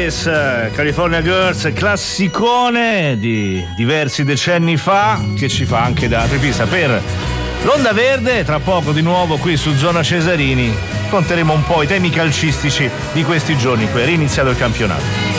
Paradise, California Girls, classicone di diversi decenni fa, che ci fa anche da apripista per l'Onda Verde. Tra poco di nuovo qui su Zona Cesarini affronteremo un po' i temi calcistici di questi giorni, qui è riniziato il campionato.